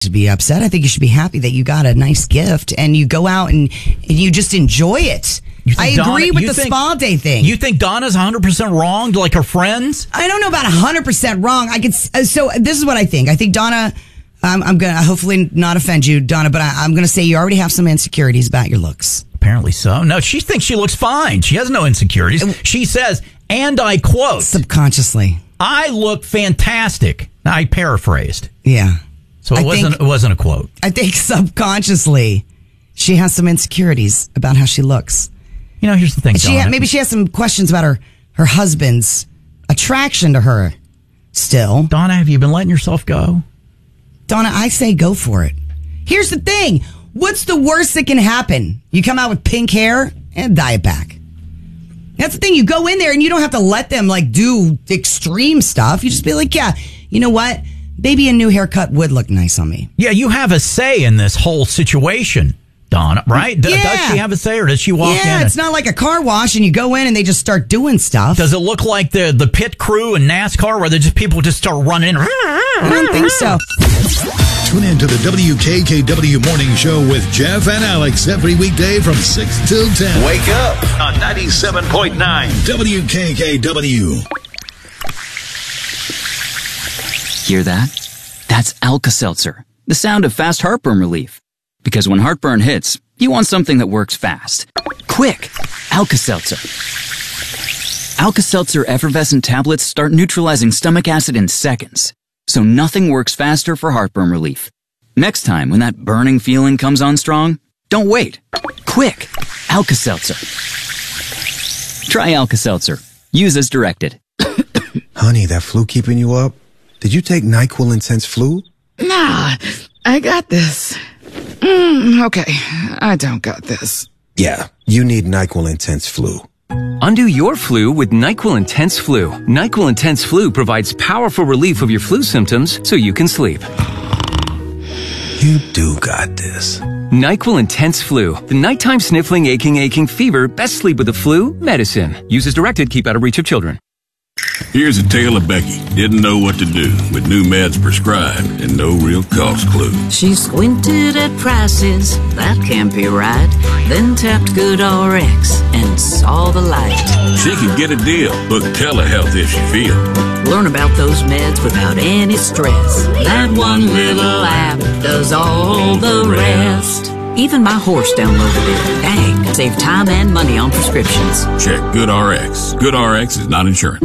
to be upset. I think you should be happy that you got a nice gift and you go out and you just enjoy it. I agree with the spa day thing. You think Donna's 100% wrong, like her friends? I don't know about 100% wrong. So this is what I think. I think Donna, I'm going to hopefully not offend you, Donna, but I'm going to say you already have some insecurities about your looks. Apparently so. No, she thinks she looks fine. She has no insecurities. She says, and I quote, subconsciously, I look fantastic. I paraphrased. Yeah. So it wasn't a quote. I think subconsciously she has some insecurities about how she looks. You know, here's the thing, Donna. Maybe she has some questions about her husband's attraction to her still. Donna, have you been letting yourself go? Donna, I say go for it. Here's the thing. What's the worst that can happen? You come out with pink hair and dye it back. That's the thing. You go in there and you don't have to let them do extreme stuff. You just be like, yeah, you know what? Maybe a new haircut would look nice on me. Yeah, you have a say in this whole situation, Donna, right? Yeah. Does she have a say or does she walk in? Yeah, it's not like a car wash and you go in and they just start doing stuff. Does it look like the pit crew in NASCAR where people just start running in? I don't think so. Tune in to the WKKW Morning Show with Jeff and Alex every weekday from 6 till 10. Wake up on 97.9 WKKW. Hear that? That's Alka-Seltzer, the sound of fast heartburn relief. Because when heartburn hits, you want something that works fast. Quick! Alka-Seltzer. Alka-Seltzer effervescent tablets start neutralizing stomach acid in seconds. So nothing works faster for heartburn relief. Next time when that burning feeling comes on strong, don't wait. Quick! Alka-Seltzer. Try Alka-Seltzer. Use as directed. Honey, that flu keeping you up? Did you take NyQuil Intense Flu? Nah, I got this. Okay, I don't got this. Yeah, you need NyQuil Intense Flu. Undo your flu with NyQuil Intense Flu. NyQuil Intense Flu provides powerful relief of your flu symptoms so you can sleep. You do got this. NyQuil Intense Flu. The nighttime sniffling, aching fever. Best sleep with the flu medicine. Use as directed. Keep out of reach of children. Here's a tale of Becky. Didn't know what to do with new meds prescribed and no real cost clue. She squinted at prices, that can't be right. Then tapped GoodRx and saw the light. She could get a deal. Book telehealth if she feel. Learn about those meds without any stress. That one little app does all the rest. Even my horse downloaded it. Dang, save time and money on prescriptions. Check GoodRx. GoodRx is not insurance.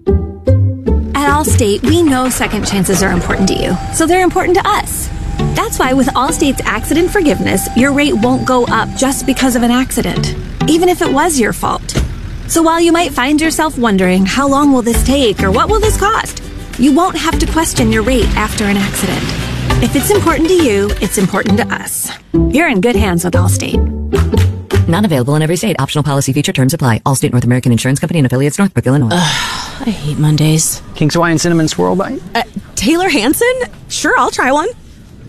At Allstate, we know second chances are important to you, so they're important to us. That's why with Allstate's accident forgiveness, your rate won't go up just because of an accident, even if it was your fault. So while you might find yourself wondering, how long will this take or what will this cost? You won't have to question your rate after an accident. If it's important to you, it's important to us. You're in good hands with Allstate. Not available in every state. Optional policy feature. Terms apply. Allstate North American Insurance Company and affiliates, Northbrook, Illinois. I hate Mondays. King's Hawaiian Cinnamon Swirl Bite? Taylor Hanson? Sure, I'll try one.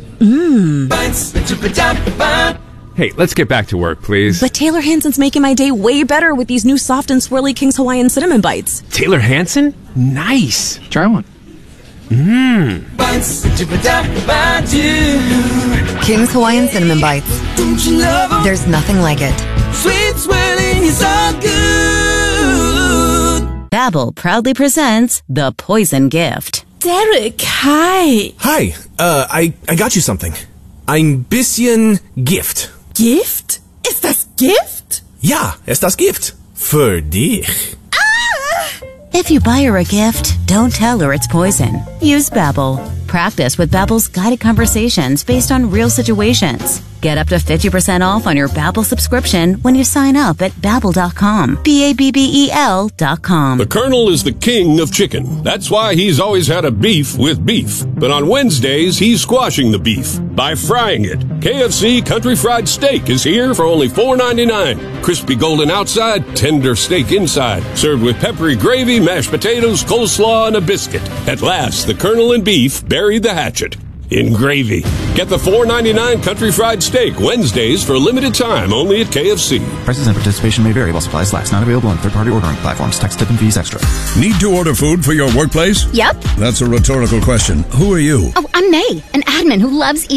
Hey, let's get back to work, please. But Taylor Hanson's making my day way better with these new soft and swirly King's Hawaiian Cinnamon Bites. Taylor Hanson? Nice. Try one. King's Hawaiian Cinnamon Bites. There's nothing like it. Sweet swirling is all good. Babbel proudly presents The Poison Gift. Derek, hi. Hi, I got you something. Ein bisschen Gift. Gift? Ist das Gift? Ja, ist das Gift. Für dich. If you buy her a gift, don't tell her it's poison. Use Babbel. Practice with Babbel's guided conversations based on real situations. Get up to 50% off on your Babbel subscription when you sign up at Babbel.com. Babbel.com. The Colonel is the king of chicken. That's why he's always had a beef with beef. But on Wednesdays, he's squashing the beef by frying it. KFC Country Fried Steak is here for only $4.99. Crispy golden outside, tender steak inside. Served with peppery gravy, mashed potatoes, coleslaw, and a biscuit. At last, the Colonel and beef buried the hatchet. in gravy. Get the $4.99 Country Fried Steak Wednesdays for a limited time only at KFC. Prices and participation may vary while supplies last. Not available on third-party ordering platforms. Tax, tip, and fees extra. Need to order food for your workplace? Yep. That's a rhetorical question. Who are you? Oh, I'm May, an admin who loves eating.